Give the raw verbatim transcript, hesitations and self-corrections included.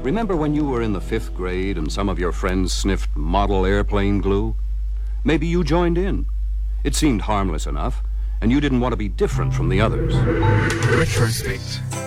Remember when you were in the fifth grade and some of your friends sniffed model airplane glue? Maybe you joined in. It seemed harmless enough, and you didn't want to be different from the others. Retrospect.